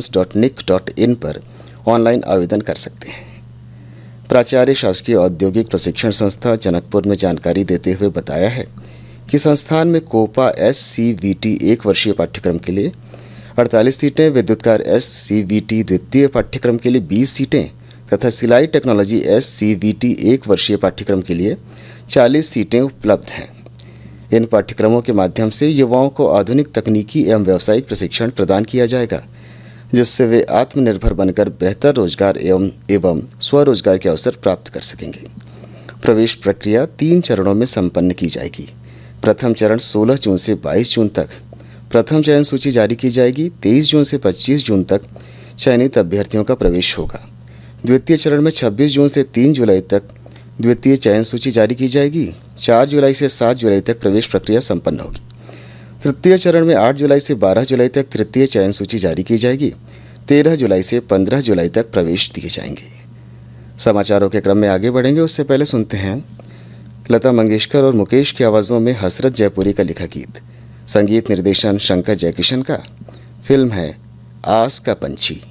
admissions.nic.in पर online आवेदन कर सकते हैं। प्राचार्य शासकीय औद्योगिक प्रशिक्षण संस्था जनकपुर में जानकारी देते हुए बताया है कि संस्थान में कोपा SCVT 1 वर्षीय पाठ्यक्रम के लिए 48 सीटें, विद्युतकार SCVT द्वितीय पाठ्यक्रम के लिए 20 सीटें तथा सिलाई टेक्नोलॉजी SCVT 1 वर्षीय पाठ्यक्रम के लिए 40 सीटें उपलब्ध हैं। इन पाठ्यक्रमों के माध्यम से युवाओं को आधुनिक तकनीकी एवं व्यावसायिक प्रशिक्षण प्रदान किया जाएगा, जिससे वे आत्मनिर्भर बनकर बेहतर रोजगार एवं स्वरोजगार के अवसर प्राप्त कर सकेंगे। प्रवेश प्रक्रिया 3 चरणों में संपन्न की जाएगी। प्रथम चरण 16 जून से 22 जून तक प्रथम चयन सूची जारी की जाएगी। 23 जून से 25 जून तक चयनित अभ्यर्थियों का प्रवेश होगा। द्वितीय चरण में 26 जून से 3 जुलाई तक द्वितीय चयन सूची जारी की जाएगी। 4 जुलाई से 7 जुलाई तक प्रवेश प्रक्रिया संपन्न होगी। तृतीय चरण में 8 जुलाई से 12 जुलाई तक तृतीय चयन सूची जारी की जाएगी। 13 जुलाई से 15 जुलाई तक प्रवेश दिए जाएंगे। समाचारों के क्रम में आगे बढ़ेंगे, उससे पहले सुनते हैं लता मंगेशकर और मुकेश की आवाज़ों में हसरत जयपुरी का लिखा गीत। संगीत निर्देशन शंकर जयकिशन का। फिल्म है आस का पंछी।